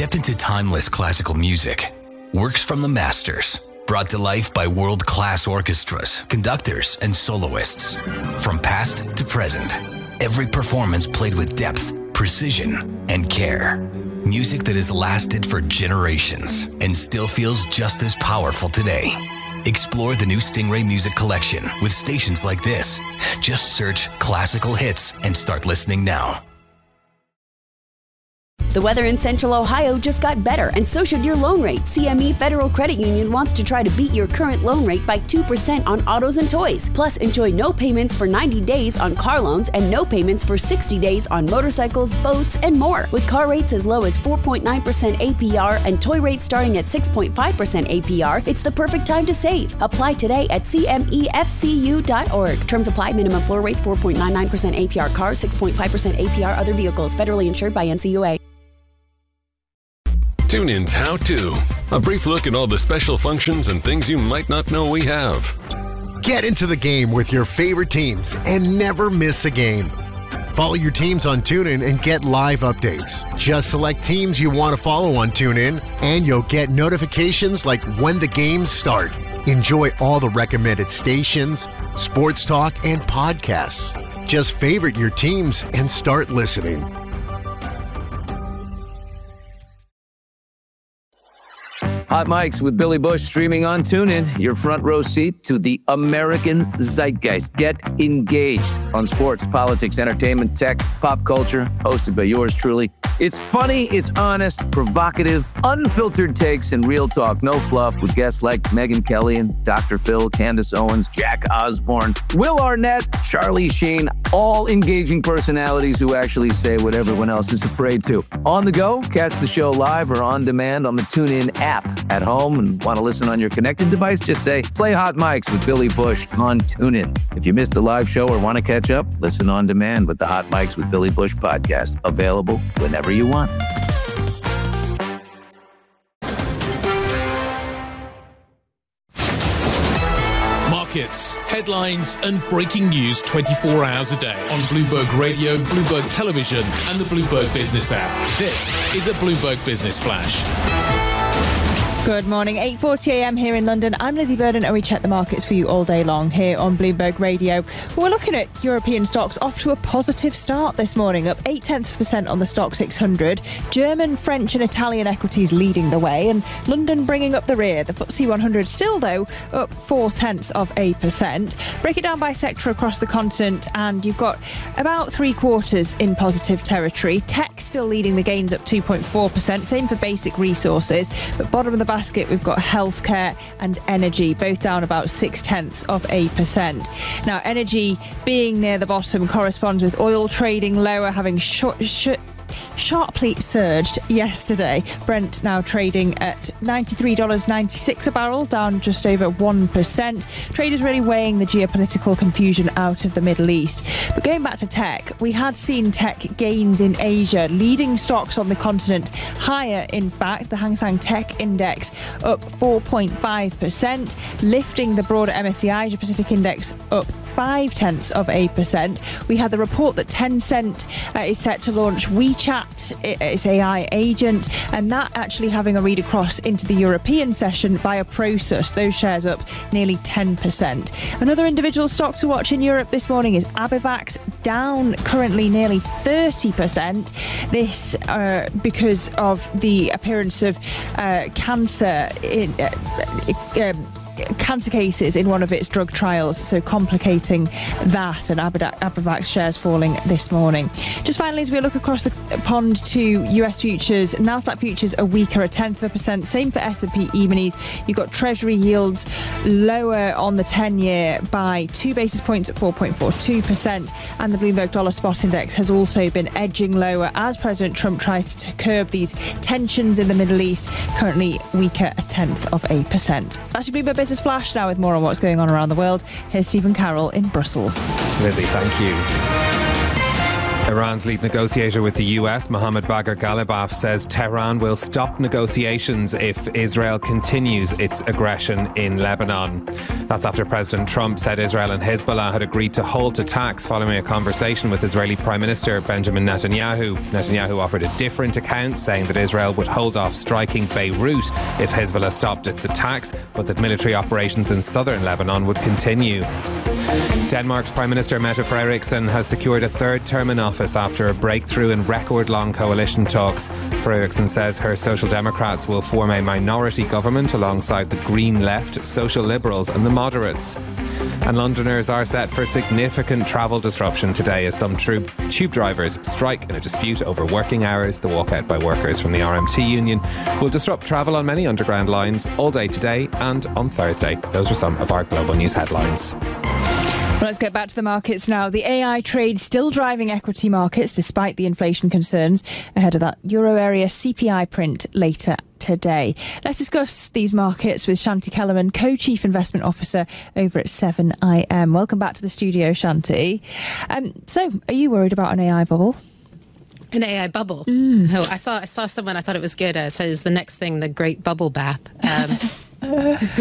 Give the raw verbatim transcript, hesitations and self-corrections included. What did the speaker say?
Step into timeless classical music. Works from the masters, brought to life by world-class orchestras, conductors, and soloists. From past to present, every performance played with depth, precision, and care. Music that has lasted for generations and still feels just as powerful today. Explore the new Stingray Music Collection with stations like this. Just search classical hits and start listening now. The weather in Central Ohio just got better, and so should your loan rate. C M E Federal Credit Union wants to try to beat your current loan rate by two percent on autos and toys. Plus, enjoy no payments for ninety days on car loans and no payments for sixty days on motorcycles, boats, and more. With car rates as low as four point nine percent A P R and toy rates starting at six point five percent A P R, it's the perfect time to save. Apply today at C M E F C U dot org. Terms apply. Minimum floor rates four point nine nine percent A P R cars, six point five percent A P R other vehicles. Federally insured by N C U A. TuneIn's How To. A brief look at all the special functions and things you might not know we have. Get into the game with your favorite teams and never miss a game. Follow your teams on TuneIn and get live updates. Just select teams you want to follow on TuneIn, and you'll get notifications like when the games start. Enjoy all the recommended stations, sports talk, and podcasts. Just favorite your teams and start listening. Hot Mics with Billy Bush streaming on TuneIn. Your front row seat to the American zeitgeist. Get engaged on sports, politics, entertainment, tech, pop culture. Hosted by yours truly. It's funny, it's honest, provocative, unfiltered takes, and real talk. No fluff with guests like Megyn Kelly and Doctor Phil, Candace Owens, Jack Osborne, Will Arnett, Charlie Sheen. All engaging personalities who actually say what everyone else is afraid to. On the go, catch the show live or on demand on the TuneIn app. At home and want to listen on your connected device, just say, play Hot Mics with Billy Bush on TuneIn. If you missed the live show or want to catch up, listen on demand with the Hot Mics with Billy Bush podcast. Available whenever you want. Markets, headlines, and breaking news twenty-four hours a day on Bloomberg Radio, Bloomberg Television, and the Bloomberg Business app. This is a Bloomberg Business Flash. Good morning, eight forty a m here in London. I'm Lizzie Burden and we check the markets for you all day long here on Bloomberg Radio. We're looking at European stocks off to a positive start this morning, up eight tenths of a percent on the stock six hundred. German, French and Italian equities leading the way, and London bringing up the rear. The F T S E one hundred still, though, up four tenths of a percent. Break it down by sector across the continent, and you've got about three quarters in positive territory. Tech still leading the gains, up two point four percent. Same for basic resources, but bottom of the basket, we've got healthcare and energy, both down about six tenths of a percent. Now, energy being near the bottom corresponds with oil trading lower, having short, short sharply surged yesterday. Brent now trading at ninety-three dollars and ninety-six cents a barrel, down just over one percent. Traders really weighing the geopolitical confusion out of the Middle East. But going back to tech, we had seen tech gains in Asia, leading stocks on the continent higher. In fact, the Hang Seng Tech Index up four point five percent, lifting the broader M S C I Asia Pacific Index up five tenths of a percent. We had the report that Tencent uh, is set to launch WeChat, its A I agent, and that actually having a read across into the European session via Prosus. Those shares up nearly ten percent. Another individual stock to watch in Europe this morning is Abivax, down currently nearly thirty percent. This uh, because of the appearance of uh, cancer in uh, um, cancer cases in one of its drug trials, so complicating that, and Abivax shares falling this morning. Just finally, as we look across the pond to U S futures, Nasdaq futures are weaker, a tenth of a percent. Same for S and P E-minis. You've got Treasury yields lower on the ten-year by two basis points at four point four two percent, and the Bloomberg Dollar Spot Index has also been edging lower as President Trump tries to curb these tensions in the Middle East, currently weaker, a tenth of a percent. That should be my Business Flash now with more on what's going on around the world. Here's Stephen Carroll in Brussels. Lizzie, thank you. Iran's lead negotiator with the U S, Mohammad Bagher Ghalibaf, says Tehran will stop negotiations if Israel continues its aggression in Lebanon. That's after President Trump said Israel and Hezbollah had agreed to halt attacks following a conversation with Israeli Prime Minister Benjamin Netanyahu. Netanyahu offered a different account, saying that Israel would hold off striking Beirut if Hezbollah stopped its attacks, but that military operations in southern Lebanon would continue. Denmark's Prime Minister Mette Frederiksen has secured a third term in office after a breakthrough in record-long coalition talks. Frederiksen says her Social Democrats will form a minority government alongside the Green Left, Social Liberals and the Moderates. And Londoners are set for significant travel disruption today as some tube, tube drivers strike in a dispute over working hours. The walkout by workers from the R M T union will disrupt travel on many underground lines all day today and on Thursday. Those are some of our global news headlines. Let's get back to the markets now. The A I trade still driving equity markets despite the inflation concerns ahead of that euro area C P I print later today. Let's discuss these markets with Shanti Kellerman, Co-Chief Investment Officer over at seven I M. Welcome back to the studio, Shanti. Um, so, are you worried about an A I bubble? An A I bubble. Mm. Oh, I saw I saw someone, I thought it was good, uh, says the next thing, the great bubble bath. Um,